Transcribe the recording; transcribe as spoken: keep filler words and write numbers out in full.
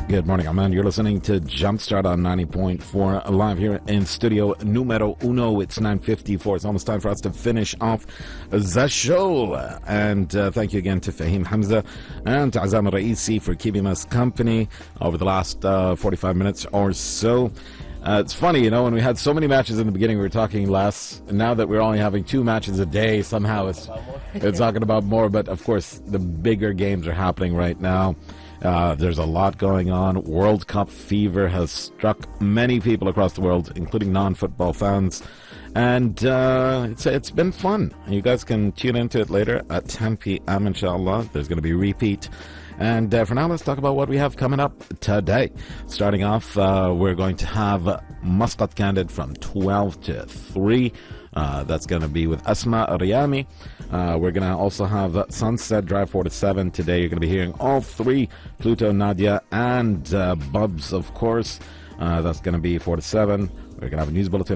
Good morning, Aman. You're listening to Jumpstart on ninety point four live here in studio numero uno. It's nine fifty-four. It's almost time for us to finish off the show. And uh, thank you again to Fahim Hamza and to Azam Raisi for keeping us company over the last uh, forty-five minutes or so. Uh, it's funny, you know, when we had so many matches in the beginning, we were talking less. And now that we're only having two matches a day, somehow it's, it's talking about more. But, of course, the bigger games are happening right now. Uh, there's a lot going on. World Cup fever has struck many people across the world, including non-football fans. And uh, it's it's been fun. You guys can tune into it later at ten p.m. inshallah. There's going to be a repeat. And uh, for now, let's talk about what we have coming up today. Starting off, uh, we're going to have Muscat Candid from twelve to three. Uh, that's going to be with Asma Riyami. Uh, we're going to also have Sunset Drive four to seven today. You're going to be hearing all three, Pluto, Nadia, and uh, Bubs, of course. Uh, that's going to be four to seven. We're going to have a news bulletin